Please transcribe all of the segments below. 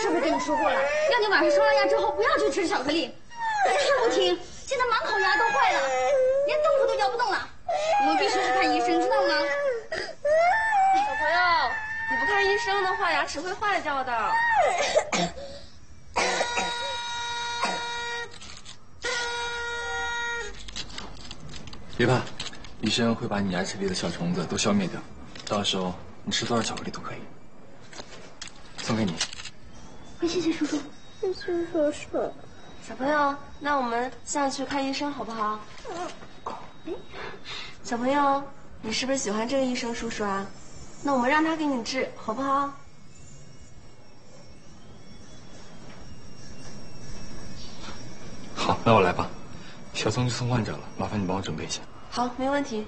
是不是跟你说过了，要你晚上刷完牙之后不要去吃巧克力？你还不听，现在满口牙都坏了，连豆腐都咬不动了。我们必须去看医生，知道吗？ 小朋友，你不看医生的话，牙齿会坏掉的。 别怕，医生会把你牙齿里的小虫子都消灭掉，到时候你吃多少巧克力都可以。送给你。 谢谢叔叔。 谢谢叔叔。 小朋友，那我们下去看医生好不好？小朋友，你是不是喜欢这个医生叔叔啊？那我们让他给你治，好不好？ 好，那我来吧。小松去送患者了，麻烦你帮我准备一下。 好，没问题。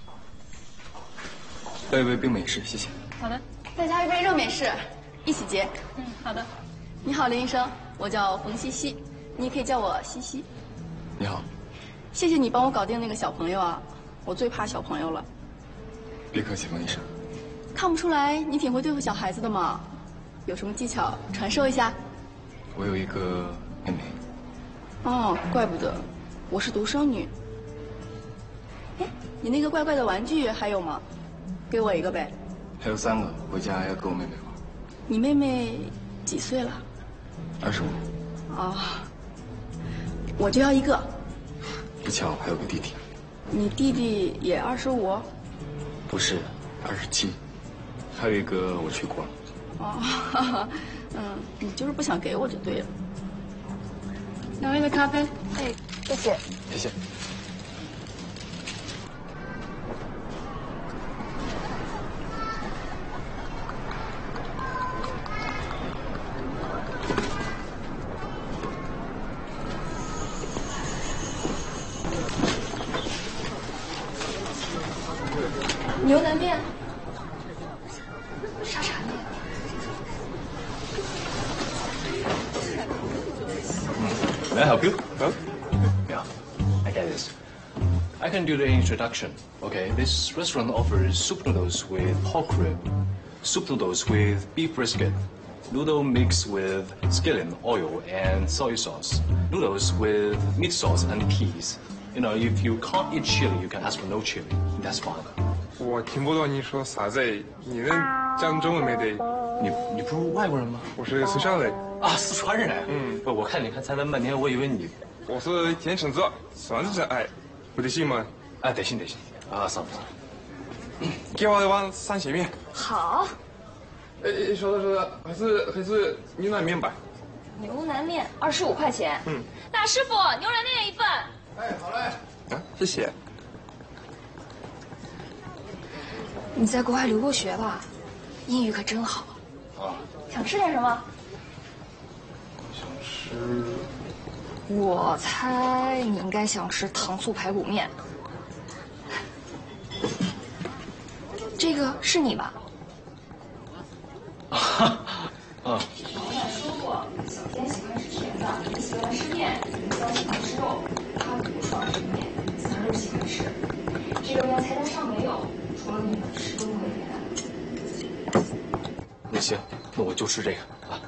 要一杯冰美式，谢谢。 好的。 再加一杯热美式，一起结。 好的。 你好，林医生，我叫冯西西，你也可以叫我西西。 你好。 谢谢你帮我搞定那个小朋友啊，我最怕小朋友了。 别客气，冯医生。 看不出来你挺会对付小孩子的嘛，有什么技巧传授一下？ 我有一个妹妹。 哦，怪不得，我是独生女。哎，你那个怪怪的玩具还有吗？给我一个呗。 还有3个，回家要跟我妹妹玩。 你妹妹几岁了 ？25。 啊，我就要一个。 不巧还有个弟弟。 你弟弟也25？ 不是，27。还有一个我去过了。 哦，哈哈，你就是不想给我就对了。 两位的咖啡。 哎，谢谢。 谢谢。 牛腩面。 傻傻的。 May I help you? Huh? Yeah, I get this. I can do the introduction. Okay, this restaurant offers soup noodles with pork rib, soup noodles with beef brisket, noodle mixed with skillet oil and soy sauce, noodles with meat sauce and peas. You know, if you can't eat chili, you can ask for no chili. That's fine. 我听不懂你说啥子，你能讲中文没得？ 你不是外国人吗？ 我是四川人。 啊，四川人。不，我看你看菜单半天，我以为你。 我是天秤座，双子座，哎，不得行吗？ 哎，得行。啊，算了。 给我一碗三鲜面。 好。 哎，说的，还是牛腩面吧。 牛腩面25块钱。那师傅，牛腩面1份。 哎，好嘞。啊，谢谢。 你在国外留过学吧？英语可真好。 啊。 想吃点什么？ 想吃。 我猜你应该想吃糖醋排骨面。这个是你吧？ 我俩说过，小天喜欢吃甜的，你喜欢吃面，你喜欢吃肉，他不喜欢吃面，咱都喜欢吃。这个面菜单上没有，除了你们吃都没别的。 那行，那我就吃这个啊。